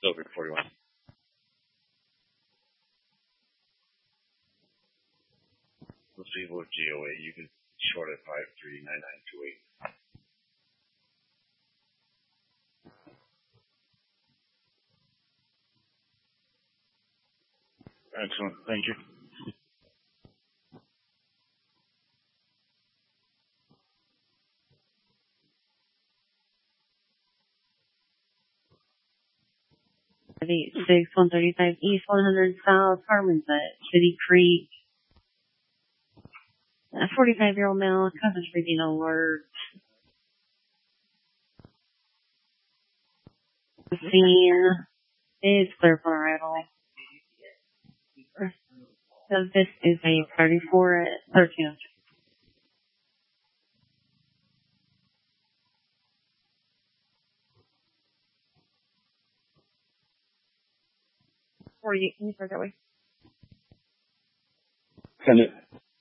Over 41. Receiver GOA, you can short at 539928. Excellent, thank you. Eight six 135 East 100 South, Harmonset, City Creek. A 45-year-old male, cousin's reading alert. The scene is clear for arrival. So this is a 34 at 13. 48, can you start that way? Send it.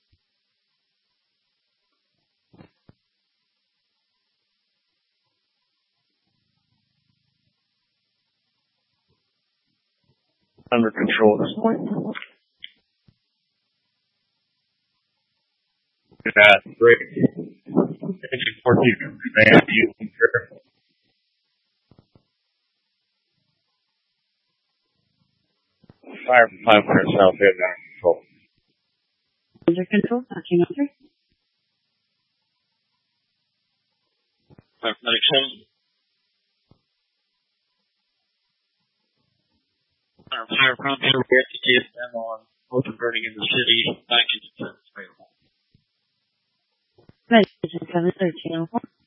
Under control at this point. Good at great. Engine 14, man, you careful. Fire from 500 south, head down control. Under control, 1303. Paramedic 7. Our fire from here, we have to get them on open burning in the city. 9 engine 7 available. Engine 7, 1304.